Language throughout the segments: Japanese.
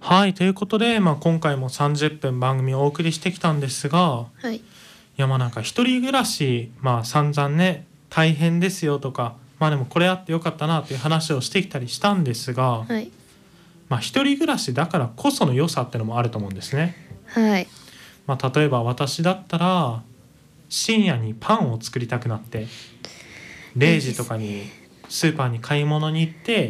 はい、ということで、今回も30分番組をお送りしてきたんですが、 はい。 なんか一人暮らし、散々ね、大変ですよとか、でもこれあってよかったなっていう話をしてきたりしたんですが、 はい。 一人暮らしだからこその良さってのもあると思うんですね。 はい。 例えば私だったら、深夜にパンを作りたくなって、0時いいですね。 とかにスーパーに買い物に行って、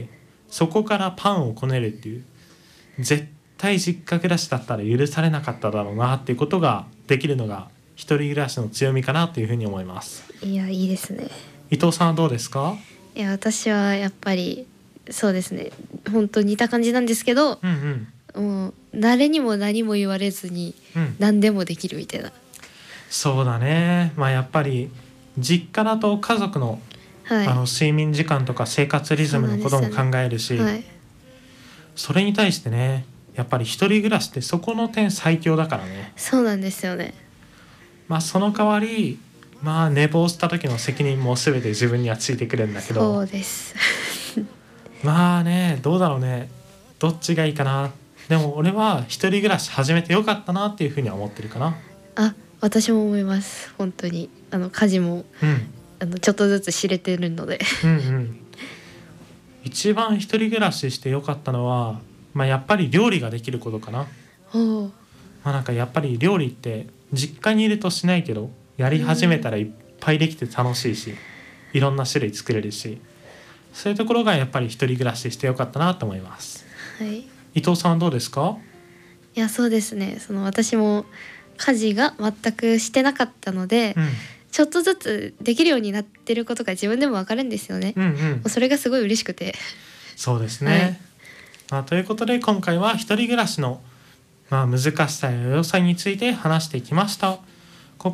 そこからパンをこねるっていう、絶対実家暮らしだったら許されなかっただろうなっていうことができるのが一人暮らしの強みかなというふうに思います。 いや、いいですね。 伊藤さんはどうですか？ いや、私はやっぱりそうですね。本当似た感じなんですけど、 うんもう誰にも何も言われずにうんうん。 何でもできるみたいな。 そうだね。やっぱり実家だと家族のはい。 睡眠時間とか生活リズそうなんムのこともですよね。 考えるし、 はい。 それに対してね、やっぱり一人暮らしってそこの点最強だからね。 そうなんですよね。 その代わり寝坊した時の責任も全て自分にはついてくるんだけど、 そうです。 どうだろうね。どっちがいいかな。でも俺は一人暮らし始めてよかったなっていうふうには思ってるかな。 あ、私も思います。本当に家事もうんちょっとずつ知れてるので。 うんうん。一番一人暮らししてよかったのは、やっぱり料理ができることかな。 おお。 なんかやっぱり料理って実家にいるとしないけど、やり始めたらいっぱいできて楽しいし、いろんな種類作れるし、そういうところがやっぱり一人暮らししてよかったなと思います。 はい。 伊藤さんはどうですか？ いや、そうですね。私も家事が全くしてなかったので、 うんちょっとずつできるようになってることが自分でもわかるんですよね。 うんうもん。 うそれがすごい嬉しくて。 そうですはい。 ね。ということで今回は一人暮らしの難しさや良さについて話していきました。